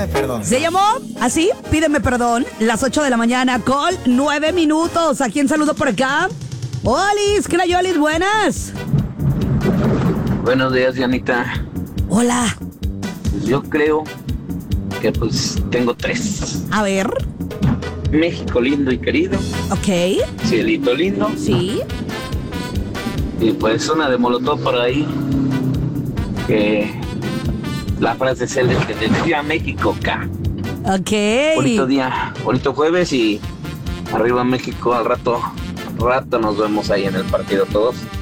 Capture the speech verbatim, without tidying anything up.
Pídeme perdón. Se llamó así, Pídeme Perdón, las ocho de la mañana con nueve minutos. ¿A quién saludo por acá? Olis, ¿qué hay, Olis? Buenas. Buenos días, Dianita. Hola. Pues yo creo que pues tengo tres. A ver. México lindo y querido. Ok. Cielito lindo. Sí. Y pues una de Molotov por ahí. Que la frase es el que decía México K. Ok. Bonito día, bonito jueves y arriba México. Al rato, al rato nos vemos ahí en el partido todos.